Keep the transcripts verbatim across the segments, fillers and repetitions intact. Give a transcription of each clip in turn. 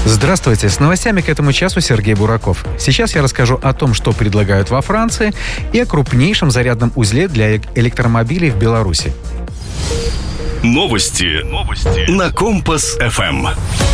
Здравствуйте, с новостями к этому часу Сергей Бураков. Сейчас я расскажу о том, что предлагают во Франции, и о крупнейшем зарядном узле для электромобилей в Беларуси. Новости. Новости. На Компас эф эм.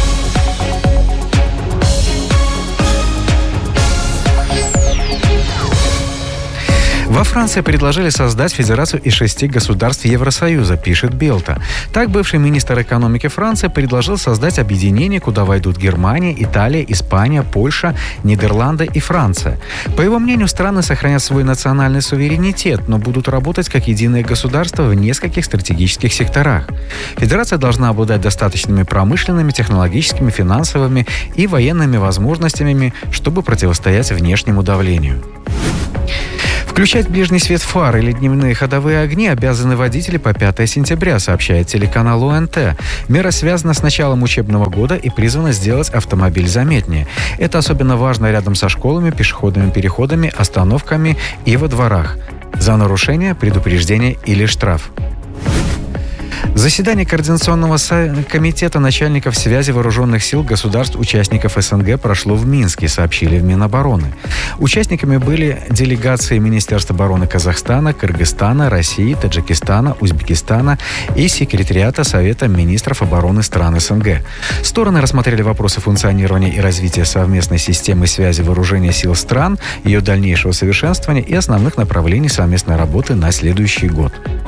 Во Франции предложили создать федерацию из шести государств Евросоюза, пишет Белта. Так, бывший министр экономики Франции предложил создать объединение, куда войдут Германия, Италия, Испания, Польша, Нидерланды и Франция. По его мнению, страны сохранят свой национальный суверенитет, но будут работать как единое государство в нескольких стратегических секторах. Федерация должна обладать достаточными промышленными, технологическими, финансовыми и военными возможностями, чтобы противостоять внешнему давлению. Включать ближний свет фар или дневные ходовые огни обязаны водители по пятое сентября, сообщает телеканал о эн тэ. Мера связана с началом учебного года и призвана сделать автомобиль заметнее. Это особенно важно рядом со школами, пешеходными переходами, остановками и во дворах. За нарушение, предупреждение или штраф. Заседание Координационного комитета начальников связи вооруженных сил государств-участников эс эн гэ прошло в Минске, сообщили в Минобороны. Участниками были делегации Министерств обороны Казахстана, Кыргызстана, России, Таджикистана, Узбекистана и секретариата Совета министров обороны стран эс эн гэ. Стороны рассмотрели вопросы функционирования и развития совместной системы связи вооружения сил стран, ее дальнейшего совершенствования и основных направлений совместной работы на следующий год.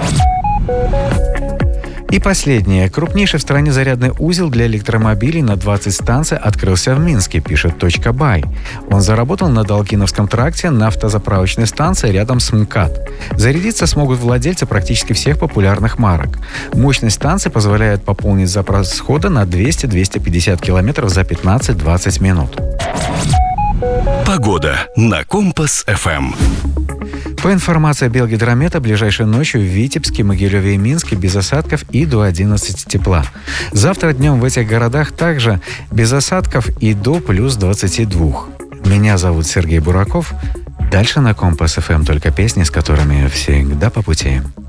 И последнее. Крупнейший в стране зарядный узел для электромобилей на двадцать станций открылся в Минске, пишет точка бай. Он заработал на Долгиновском тракте на автозаправочной станции рядом с МКАД. Зарядиться смогут владельцы практически всех популярных марок. Мощность станции позволяет пополнить запас хода на двести - двести пятьдесят километров за пятнадцать-двадцать минут. Погода на Компас эф эм. По информации Белгидромета, ближайшей ночью в Витебске, Могилеве и Минске без осадков и до одиннадцати тепла. Завтра днем в этих городах также без осадков и до плюс двадцати двух. Меня зовут Сергей Бураков. Дальше на Компас эф эм только песни, с которыми всегда по пути.